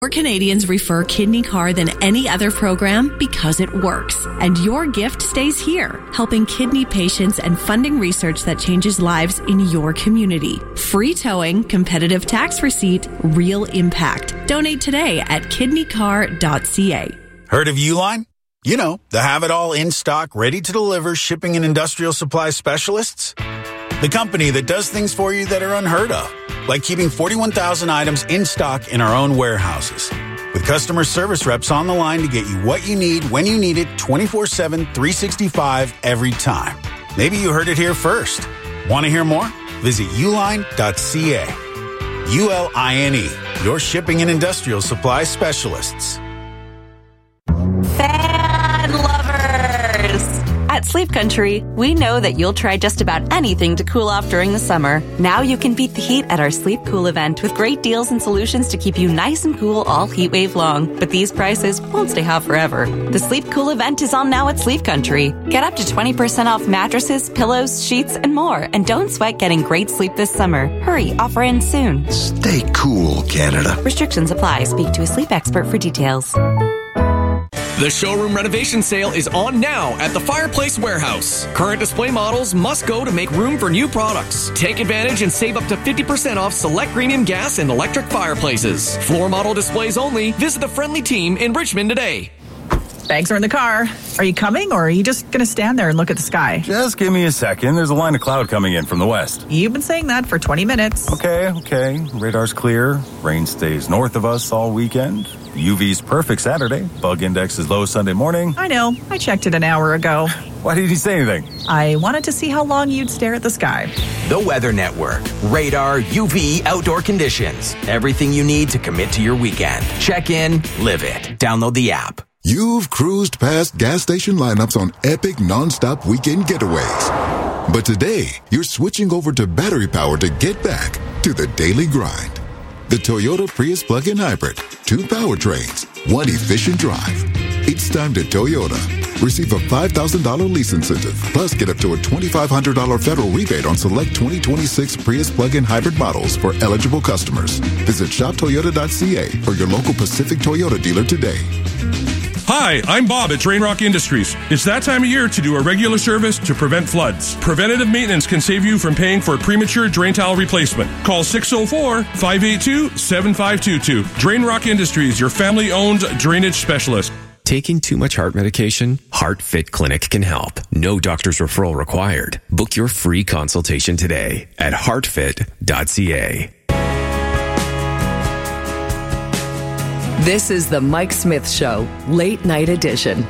More Canadians refer Kidney Car than any other program because it works. And your gift stays here, helping kidney patients and funding research that changes lives in your community. Free towing, competitive tax receipt, real impact. Donate today at kidneycar.ca. Heard of Uline? You know, the have-it-all in-stock, ready-to-deliver shipping and industrial supply specialists. The company that does things for you that are unheard of, like keeping 41,000 items in stock in our own warehouses. With customer service reps on the line to get you what you need when you need it 24/7, 365 every time. Maybe you heard it here first. Want to hear more? Visit uline.ca. ULINE, your shipping and industrial supply specialists. Fan lovers! At Sleep Country, we know that you'll try just about anything to cool off during the summer. Now you can beat the heat at our Sleep Cool event with great deals and solutions to keep you nice and cool all heat wave long. But these prices won't stay hot forever. The Sleep Cool event is on now at Sleep Country. Get up to 20% off mattresses, pillows, sheets, and more. And don't sweat getting great sleep this summer. Hurry, offer ends soon. Stay cool, Canada. Restrictions apply. Speak to a sleep expert for details. The showroom renovation sale is on now at the Fireplace Warehouse. Current display models must go to make room for new products. Take advantage and save up to 50% off select premium gas and electric fireplaces. Floor model displays only. Visit the friendly team in Richmond today. Bags are in the car. Are you coming, or are you just going to stand there and look at the sky? Just give me a second. There's a line of cloud coming in from the west. You've been saying that for 20 minutes. Okay. Radar's clear. Rain stays north of us all weekend. UV's perfect Saturday. Bug index is low Sunday morning. I know. I checked it an hour ago. Why didn't you say anything? I wanted to see how long you'd stare at the sky. The Weather Network. Radar, UV, outdoor conditions. Everything you need to commit to your weekend. Check in, live it. Download the app. You've cruised past gas station lineups on epic non-stop weekend getaways. But today, you're switching over to battery power to get back to the daily grind. The Toyota Prius plug-in hybrid. 2 powertrains, 1 efficient drive. It's time to Toyota. Receive a $5,000 lease incentive, plus get up to a $2,500 federal rebate on select 2026 Prius plug-in hybrid models for eligible customers. Visit shoptoyota.ca or your local Pacific Toyota dealer today. Hi, I'm Bob at Drain Rock Industries. It's that time of year to do a regular service to prevent floods. Preventative maintenance can save you from paying for premature drain tile replacement. Call 604-582-7522. Drain Rock Industries, your family-owned drainage specialist. Taking too much heart medication? HeartFit Clinic can help. No doctor's referral required. Book your free consultation today at heartfit.ca. This is the Mike Smith Show, late night edition.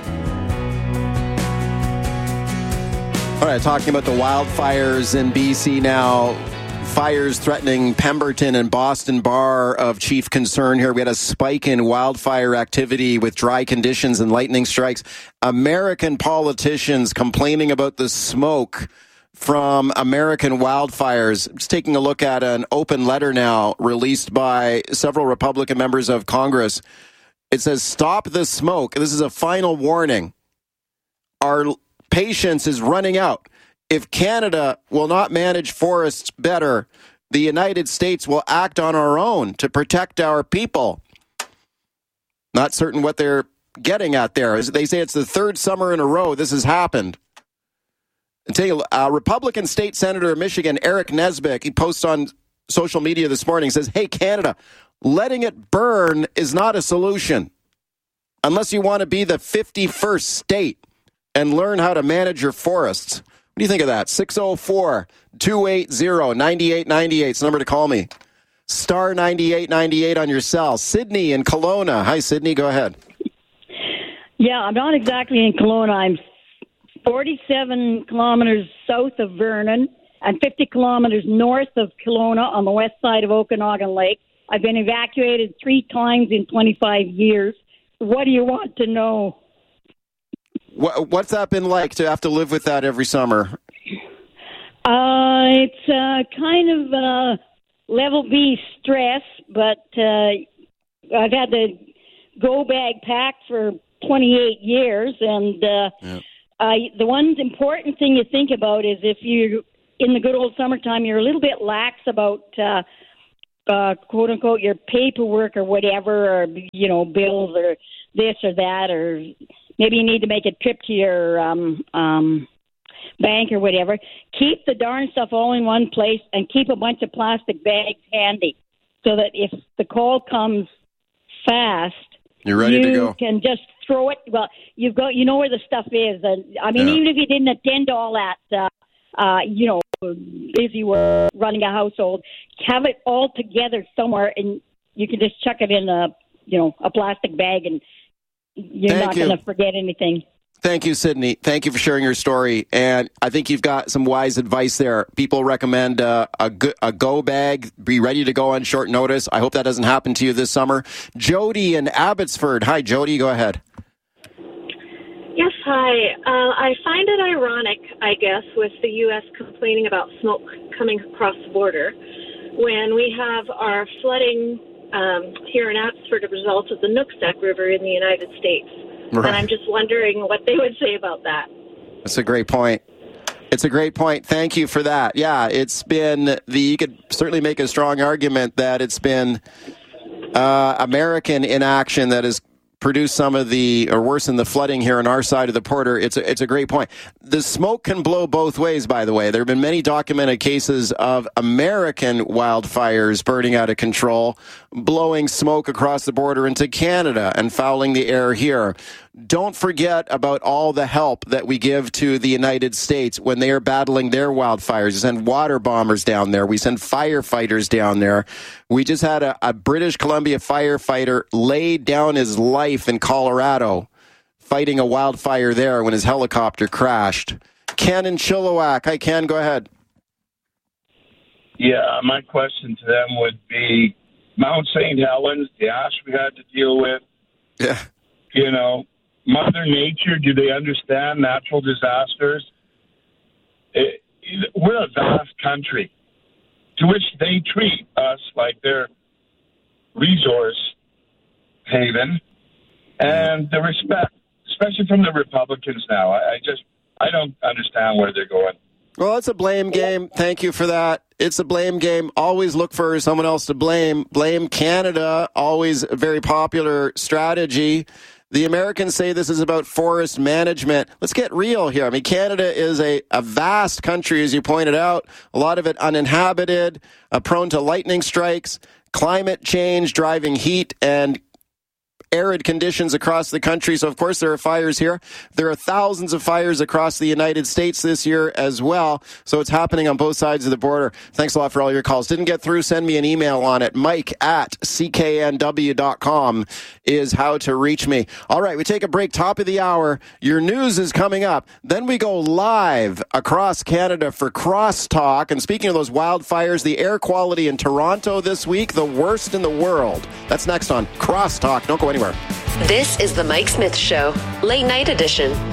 All right, talking about the wildfires in BC now. Fires threatening Pemberton and Boston Bar of chief concern here. We had a spike in wildfire activity with dry conditions and lightning strikes. American politicians complaining about the smoke from American wildfires. Just taking a look at an open letter now released by several Republican members of Congress. It says, "Stop the smoke. This is a final warning. Our patience is running out. If Canada will not manage forests better, the United States will act on our own to protect our people." Not certain what they're getting at there. They say it's the third summer in a row this has happened. I'll tell you, Republican State Senator of Michigan, Eric Nesbitt, he posts on social media this morning, says, "Hey, Canada, letting it burn is not a solution. Unless you want to be the 51st state and learn how to manage your forests." What do you think of that? 604-280-9898 is the number to call me. Star 9898 on your cell. Sydney in Kelowna. Hi, Sydney. Go ahead. Yeah, I'm not exactly in Kelowna. I'm 47 kilometers south of Vernon and 50 kilometers north of Kelowna on the west side of Okanagan Lake. I've been evacuated 3 times in 25 years. What do you want to know? What's that been like to have to live with that every summer? It's kind of level B stress, but I've had the go bag packed for 28 years, and the one important thing you think about is if you're in the good old summertime, you're a little bit lax about quote unquote, your paperwork or whatever, or, bills or this or that, or maybe you need to make a trip to your bank or whatever, keep the darn stuff all in one place and keep a bunch of plastic bags handy so that if the call comes fast, you're ready to go. You can just throw it. Well, you know where the stuff is. And even if you didn't attend to all that, busy work, running a household, have it all together somewhere, and you can just chuck it in a plastic bag, and you're not going to forget anything. Thank you, Sydney. Thank you for sharing your story. And I think you've got some wise advice there. People recommend a go bag. Be ready to go on short notice. I hope that doesn't happen to you this summer. Jody in Abbotsford. Hi, Jody. Go ahead. Yes, hi. I find it ironic, I guess, with the U.S. complaining about smoke coming across the border when we have our flooding here in Abbotsford as a result of the Nooksack River in the United States. Right. And I'm just wondering what they would say about that. That's a great point. It's a great point. Thank you for that. Yeah, it's been you could certainly make a strong argument that it's been American inaction that has produced some of or worsened the flooding here on our side of the border. It's a great point. The smoke can blow both ways, by the way. There have been many documented cases of American wildfires burning out of control, blowing smoke across the border into Canada and fouling the air here. Don't forget about all the help that we give to the United States when they are battling their wildfires. We send water bombers down there. We send firefighters down there. We just had a British Columbia firefighter lay down his life in Colorado fighting a wildfire there when his helicopter crashed. Ken in Chilliwack. Hi, Ken. Go ahead. Yeah, my question to them would be Mount St. Helens, the ash we had to deal with. Yeah. Mother Nature, do they understand natural disasters? We're a vast country to which they treat us like their resource haven. And the respect, especially from the Republicans now, I don't understand where they're going. Well, it's a blame game. Thank you for that. It's a blame game. Always look for someone else to blame. Blame Canada, always a very popular strategy. The Americans say this is about forest management. Let's get real here. I mean, Canada is a vast country, as you pointed out, a lot of it uninhabited, prone to lightning strikes, climate change, driving heat, and arid conditions across the country. So, of course, there are fires here. There are thousands of fires across the United States this year as well. So it's happening on both sides of the border. Thanks a lot for all your calls. Didn't get through? Send me an email on it. Mike@cknw.com is how to reach me. All right, we take a break. Top of the hour. Your news is coming up. Then we go live across Canada for Crosstalk. And speaking of those wildfires, the air quality in Toronto this week, the worst in the world. That's next on Crosstalk. Don't go anywhere. This is the Mike Smith Show, late night edition.